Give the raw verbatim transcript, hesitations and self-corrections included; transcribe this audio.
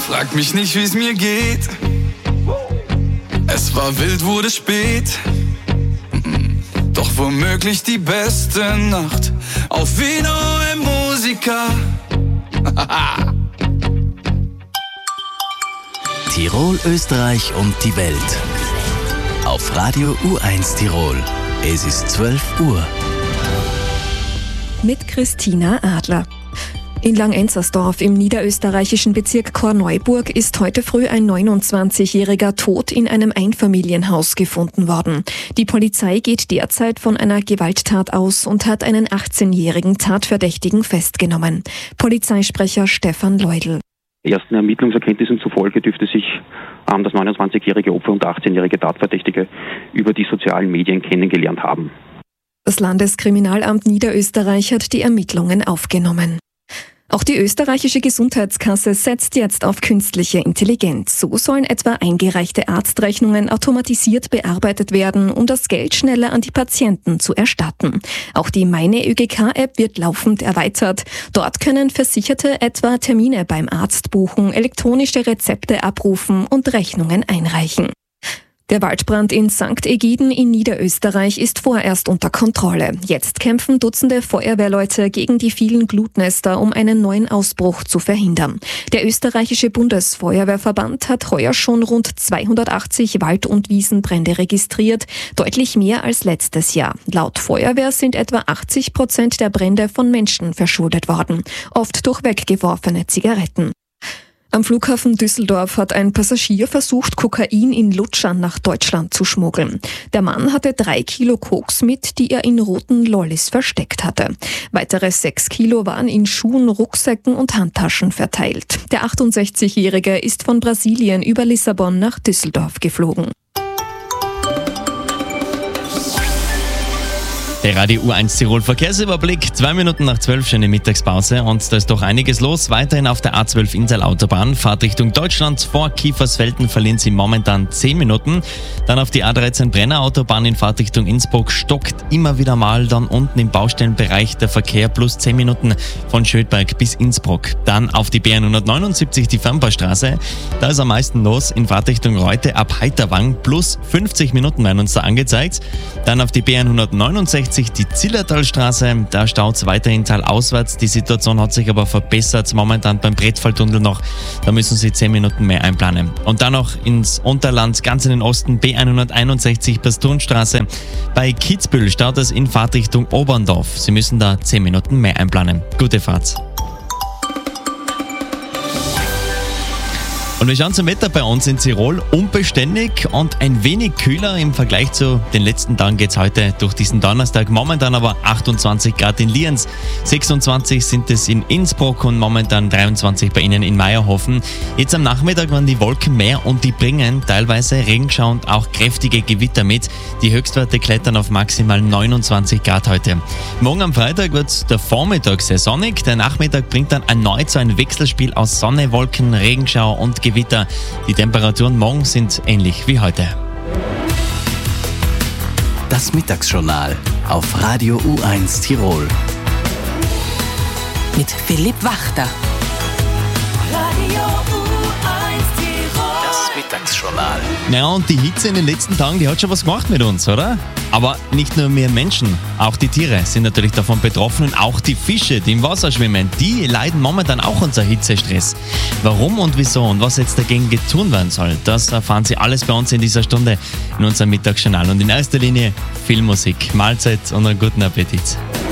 Frag mich nicht, wie's mir geht. Es war wild, wurde spät. Doch womöglich die beste Nacht. Auf Vino e Musica. Tirol, Österreich und die Welt. Auf Radio U eins Tirol. Es ist zwölf Uhr. Mit Christina Adler. In Langenzersdorf im niederösterreichischen Bezirk Korneuburg ist heute früh ein neunundzwanzigjähriger tot in einem Einfamilienhaus gefunden worden. Die Polizei geht derzeit von einer Gewalttat aus und hat einen achtzehnjährigen Tatverdächtigen festgenommen. Polizeisprecher Stefan Leudl. Ersten Ermittlungserkenntnissen zufolge dürfte sich ähm, das neunundzwanzigjährige Opfer und der achtzehnjährige Tatverdächtige über die sozialen Medien kennengelernt haben. Das Landeskriminalamt Niederösterreich hat die Ermittlungen aufgenommen. Auch die österreichische Gesundheitskasse setzt jetzt auf künstliche Intelligenz. So sollen etwa eingereichte Arztrechnungen automatisiert bearbeitet werden, um das Geld schneller an die Patienten zu erstatten. Auch die Meine ÖGK-App wird laufend erweitert. Dort können Versicherte etwa Termine beim Arzt buchen, elektronische Rezepte abrufen und Rechnungen einreichen. Der Waldbrand in Sankt Egiden in Niederösterreich ist vorerst unter Kontrolle. Jetzt kämpfen Dutzende Feuerwehrleute gegen die vielen Glutnester, um einen neuen Ausbruch zu verhindern. Der österreichische Bundesfeuerwehrverband hat heuer schon rund zweihundertachtzig Wald- und Wiesenbrände registriert, deutlich mehr als letztes Jahr. Laut Feuerwehr sind etwa achtzig Prozent der Brände von Menschen verschuldet worden, oft durch weggeworfene Zigaretten. Am Flughafen Düsseldorf hat ein Passagier versucht, Kokain in Lutschern nach Deutschland zu schmuggeln. Der Mann hatte drei Kilo Koks mit, die er in roten Lollis versteckt hatte. Weitere sechs Kilo waren in Schuhen, Rucksäcken und Handtaschen verteilt. Der achtundsechzigjährige ist von Brasilien über Lissabon nach Düsseldorf geflogen. Der Radio U eins Tirol Verkehrsüberblick, zwei Minuten nach zwölf, schöne Mittagspause und da ist doch einiges los. Weiterhin auf der A zwölf Inntal-Autobahn, Fahrt Richtung Deutschland, vor Kiefersfelden verlieren Sie momentan zehn Minuten. Dann auf die A dreizehn Brenner Autobahn in Fahrtrichtung Innsbruck stockt immer wieder mal dann unten im Baustellenbereich der Verkehr plus zehn Minuten von Schödberg bis Innsbruck. Dann auf die B hundertneunundsiebzig, die Fernbaustraße, da ist am meisten los in Fahrtrichtung Reute ab Heiterwang, plus fünfzig Minuten werden uns da angezeigt. Dann auf die B hundertneunundsechzig, die Zillertalstraße, da staut es weiterhin talauswärts. Die Situation hat sich aber verbessert, momentan beim Brettfalltunnel noch. Da müssen Sie zehn Minuten mehr einplanen. Und dann noch ins Unterland, ganz in den Osten, B hunderteinundsechzig, Pastunstraße. Bei Kitzbühel staut es in Fahrtrichtung Oberndorf. Sie müssen da zehn Minuten mehr einplanen. Gute Fahrt. Und wir schauen zum Wetter bei uns in Tirol. Unbeständig und ein wenig kühler im Vergleich zu den letzten Tagen geht es heute durch diesen Donnerstag. Momentan aber achtundzwanzig Grad in Lienz, sechsundzwanzig sind es in Innsbruck und momentan dreiundzwanzig bei Ihnen in Meierhofen. Jetzt am Nachmittag waren die Wolken mehr und die bringen teilweise Regenschauer und auch kräftige Gewitter mit. Die Höchstwerte klettern auf maximal neunundzwanzig Grad heute. Morgen am Freitag wird der Vormittag sehr sonnig. Der Nachmittag bringt dann erneut so ein Wechselspiel aus Sonne, Wolken, Regenschauer und Gewitter. Die Temperaturen morgen sind ähnlich wie heute. Das Mittagsjournal auf Radio U eins Tirol. Mit Philipp Wachter. Radio U eins Tirol. Das Mittagsjournal. Ja, und die Hitze in den letzten Tagen, die hat schon was gemacht mit uns, oder? Aber nicht nur wir Menschen, auch die Tiere sind natürlich davon betroffen und auch die Fische, die im Wasser schwimmen, die leiden momentan auch unter Hitzestress. Warum und wieso und was jetzt dagegen getan werden soll, das erfahren Sie alles bei uns in dieser Stunde in unserem Mittagsjournal. Und in erster Linie viel Musik, Mahlzeit und einen guten Appetit.